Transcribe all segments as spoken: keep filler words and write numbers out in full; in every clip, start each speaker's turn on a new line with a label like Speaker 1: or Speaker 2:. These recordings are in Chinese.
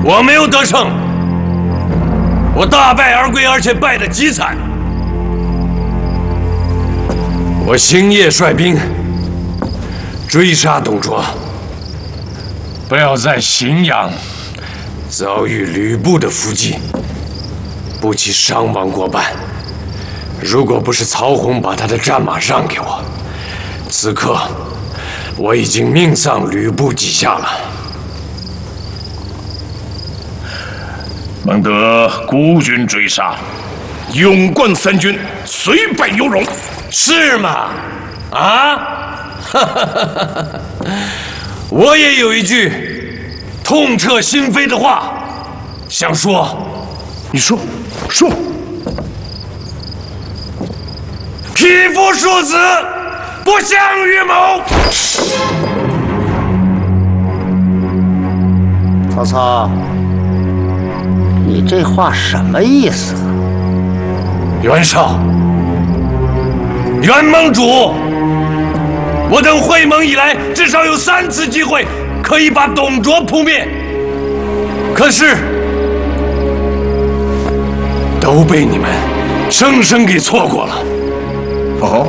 Speaker 1: 我没有得胜，我大败而归，而且败得极惨。我星夜率兵追杀董卓，不要在荥阳遭遇吕布的伏击，不惜伤亡过半。如果不是曹洪把他的战马让给我，此刻我已经命丧吕布几下了。
Speaker 2: 孟德孤军追杀，勇冠三军，虽败犹荣，
Speaker 1: 是吗？啊！我也有一句痛彻心扉的话想说。
Speaker 2: 你说，说。
Speaker 1: 匹夫庶子，不相与谋。
Speaker 3: 曹操，你这话什么意思？
Speaker 1: 袁绍，袁盟主，我等会盟以来，至少有三次机会可以把董卓扑灭，可是都被你们生生给错过了。
Speaker 2: 哦，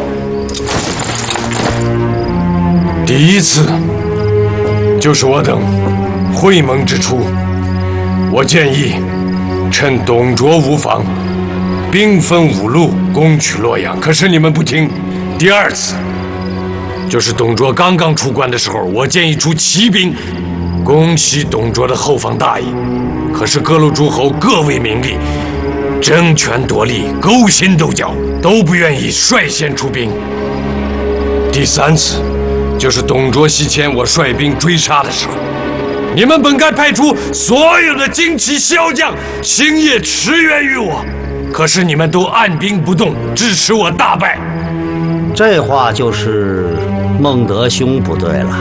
Speaker 1: 第一次就是我等会盟之初，我建议趁董卓无防，兵分五路攻取洛阳，可是你们不听。第二次就是董卓刚刚出关的时候，我建议出骑兵攻袭董卓的后方大营，可是各路诸侯各为名利，争权夺利，勾心斗角，都不愿意率先出兵。第三次就是董卓西迁，我率兵追杀的时候，你们本该派出所有的精骑骁将，星夜驰援于我，可是你们都按兵不动，支持我大败。
Speaker 3: 这话就是孟德兄不对了。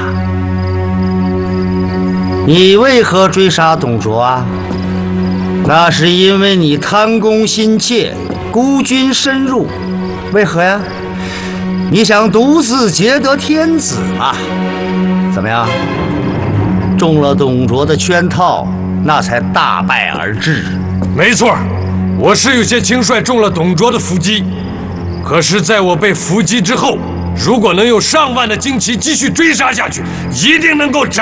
Speaker 3: 你为何追杀董卓啊？那是因为你贪功心切，孤军深入。为何呀？你想独自劫得天子嘛？怎么样？中了董卓的圈套，那才大败而至。
Speaker 1: 没错，我是有些轻率中了董卓的伏击，可是在我被伏击之后，如果能有上万的精骑继续追杀下去，一定能够斩